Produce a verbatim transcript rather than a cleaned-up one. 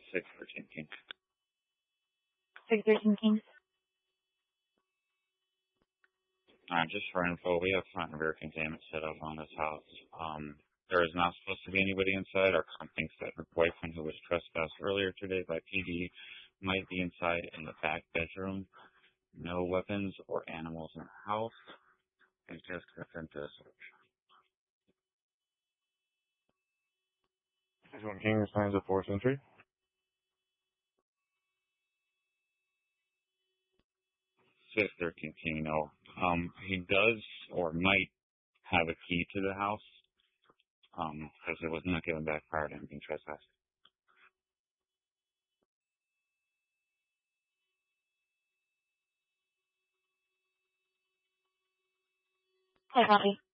six thirteen King. six thirteen King. Uh, just for info, we have front and rear containment set up on this house. Um, there is not supposed to be anybody inside. Our comp thinks that her boyfriend, who was trespassed earlier today by P D, might be inside in the back bedroom. No weapons or animals in the house. And just consent to the search. six one King assigns a force entry. six thirteen King, no. Um, he does or might have a key to the house. Um, because it was not given back prior to him being trespassed. I copy.